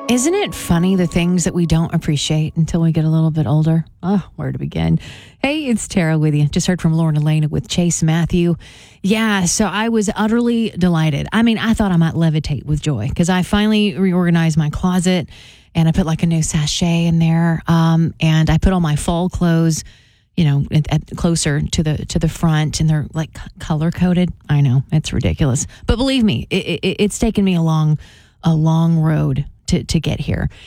Isn't it funny the things that we don't appreciate until we get a little bit older? Oh, where to begin? Hey, it's Tara with you. Just heard from Lauren Elena with Chase Matthew. Yeah, so I was utterly delighted. I mean, I thought I might levitate with joy because I finally reorganized my closet and I put like a new sachet in there. And I put all my fall clothes, closer to the front, and they're like color coded. I know, it's ridiculous. But believe me, it's taken me a long road to get here.